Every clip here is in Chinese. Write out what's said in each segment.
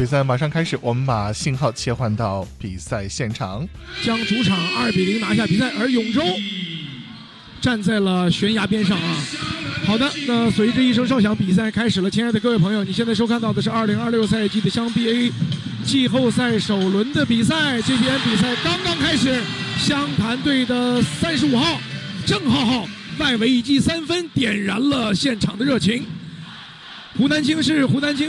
比赛马上开始，我们把信号切换到比赛现场， 将主场2-0拿下比赛，而永州站在了悬崖边上啊。好的，那随着一声哨响，比赛开始了。亲爱的各位朋友，你现在收看到的是2026赛季的湘 BA 季后赛首轮的比赛。这边比赛刚刚开始，湘潭队的35号郑浩外围一记3分，点燃了现场的热情。湖南京市，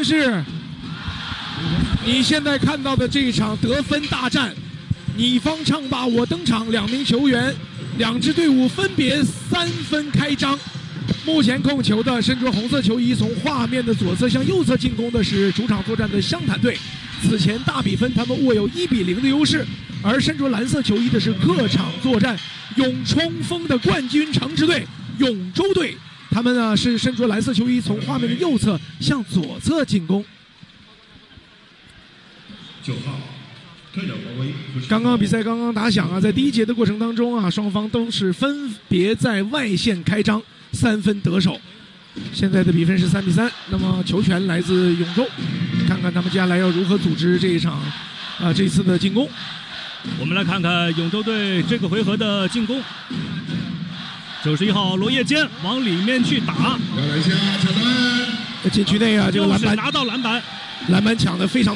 你现在看到的这一场得分大战，你方唱罢我登场，两名球员，两支队伍分别3分开张。目前控球的身着红色球衣，从画面的左侧向右侧进攻的是主场作战的湘潭队。此前大比分他们握有1-0的优势，而身着蓝色球衣的是客场作战永冲锋的冠军城池队永州队。他们呢是身着蓝色球衣，从画面的右侧向左侧进攻。 9号。 刚刚比赛刚刚打响啊，在第一节的过程当中啊，双方都是分别在外线开张，3分得手。现在的比分是3-3，那么球权来自永州，看看他们接下来要如何组织这一场这次的进攻。 我们来看看永州队这个回合的进攻。91号罗叶坚往里面去打， 禁区内啊，这个篮板拿到篮板抢得非常